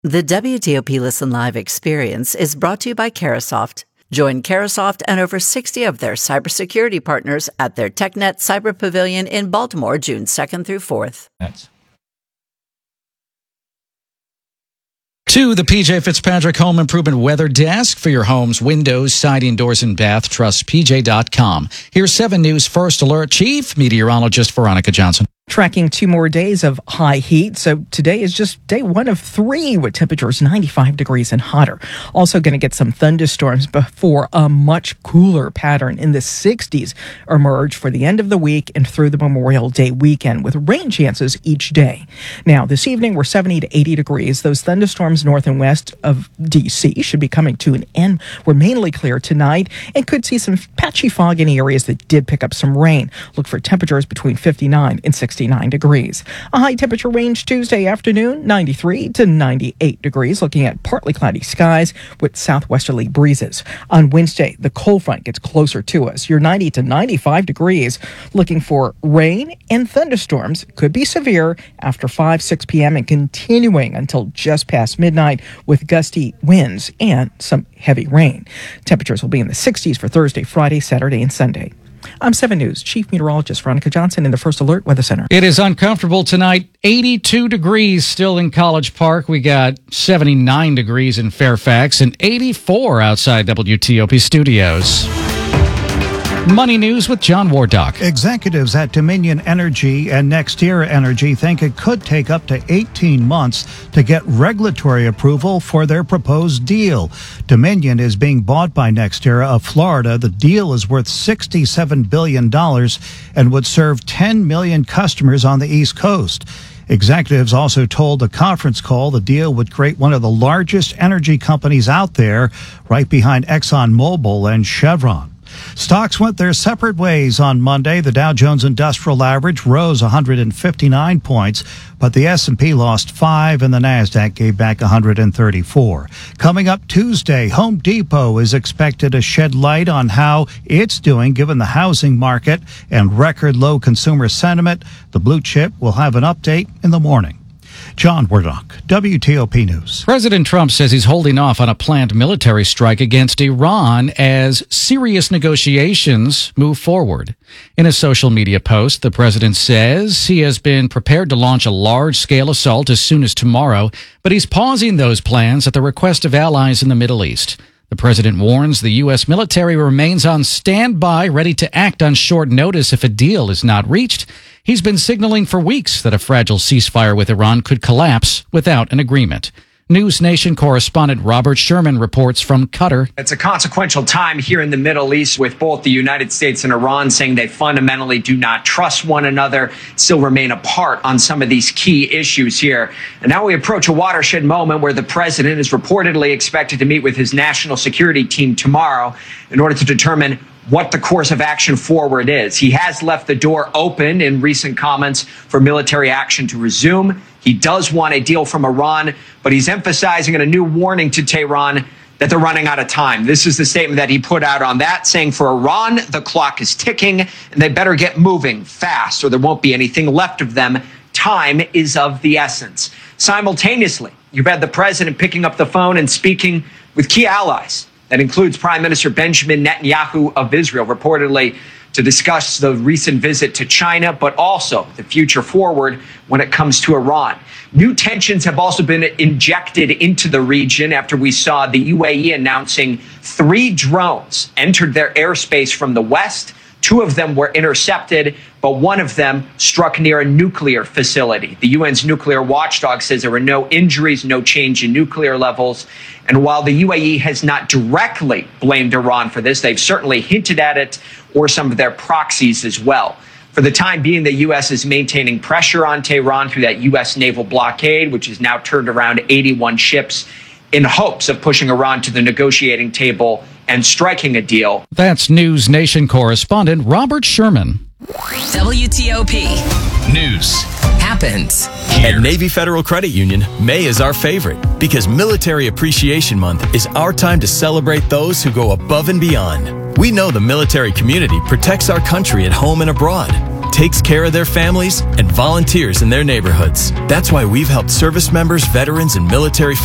The WTOP Listen Live experience is brought to you by Carahsoft. Join Carahsoft and over 60 of their cybersecurity partners at their TechNet Cyber Pavilion in Baltimore, June 2nd through 4th. To the PJ Fitzpatrick Home Improvement Weather Desk for your home's windows, siding, doors, and bath. Trust PJ.com. Here's 7 News First Alert Chief Meteorologist Veronica Johnson. Tracking 2 more days of high heat. So today is just day 1 of 3 with temperatures 95 degrees and hotter. Also going to get some thunderstorms before a much cooler pattern in the 60s emerge for the end of the week and through the Memorial Day weekend with rain chances each day. Now, this evening we're 70 to 80 degrees. Those thunderstorms north and west of D.C. should be coming to an end. We're mainly clear tonight and could see some patchy fog in areas that did pick up some rain. Look for temperatures between 59 and 69 degrees. A high temperature range Tuesday afternoon, 93 to 98 degrees, looking at partly cloudy skies with southwesterly breezes. On Wednesday, the cold front gets closer to us. You're 90 to 95 degrees, looking for rain and thunderstorms. Could be severe after 6 p.m. and continuing until just past midnight with gusty winds and some heavy rain. Temperatures will be in the 60s for Thursday, Friday, Saturday, and Sunday. I'm 7 News Chief Meteorologist Veronica Johnson in the First Alert Weather Center. It is uncomfortable tonight. 82 degrees still in College Park. We got 79 degrees in Fairfax and 84 outside WTOP studios. Money News with John Wardock. Executives at Dominion Energy and NextEra Energy think it could take up to 18 months to get regulatory approval for their proposed deal. Dominion is being bought by NextEra of Florida. The deal is worth $67 billion and would serve 10 million customers on the East Coast. Executives also told a conference call the deal would create one of the largest energy companies out there, right behind ExxonMobil and Chevron. Stocks went their separate ways on Monday. The Dow Jones Industrial Average rose 159 points, but the S&P lost 5 and the Nasdaq gave back 134. Coming up Tuesday, Home Depot is expected to shed light on how it's doing given the housing market and record low consumer sentiment. The blue chip will have an update in the morning. John Wardock, WTOP News. President Trump says he's holding off on a planned military strike against Iran as serious negotiations move forward. In a social media post, the president says he has been prepared to launch a large-scale assault as soon as tomorrow, but he's pausing those plans at the request of allies in the Middle East. The president warns the U.S. military remains on standby, ready to act on short notice if a deal is not reached. He's been signaling for weeks that a fragile ceasefire with Iran could collapse without an agreement. News Nation correspondent Robert Sherman reports from Qatar. It's a consequential time here in the Middle East with both the United States and Iran saying they fundamentally do not trust one another, still remain apart on some of these key issues here. And now we approach a watershed moment where the president is reportedly expected to meet with his national security team tomorrow in order to determine what the course of action forward is. He has left the door open in recent comments for military action to resume. He does want a deal from Iran, but he's emphasizing in a new warning to Tehran that they're running out of time. This is the statement that he put out on that, saying for Iran, the clock is ticking and they better get moving fast or there won't be anything left of them. Time is of the essence. Simultaneously, you've had the president picking up the phone and speaking with key allies. That includes Prime Minister Benjamin Netanyahu of Israel, reportedly to discuss the recent visit to China, but also the future forward when it comes to Iran. New tensions have also been injected into the region after we saw the UAE announcing 3 drones entered their airspace from the west. 2 of them were intercepted, but 1 of them struck near a nuclear facility. The UN's nuclear watchdog says there were no injuries, no change in nuclear levels. And while the UAE has not directly blamed Iran for this, they've certainly hinted at it, or some of their proxies as well. For the time being, the U.S. is maintaining pressure on Tehran through that U.S. naval blockade, which has now turned around 81 ships in hopes of pushing Iran to the negotiating table and striking a deal. That's News Nation correspondent Robert Sherman. WTOP News happens. At Navy Federal Credit Union, May is our favorite because Military Appreciation Month is our time to celebrate those who go above and beyond. We know the military community protects our country at home and abroad, takes care of their families, and volunteers in their neighborhoods. That's why we've helped service members, veterans, and military